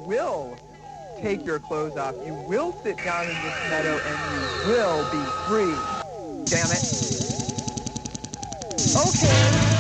will take your clothes off. You will sit down in this meadow and you will be free. Damn it. Okay.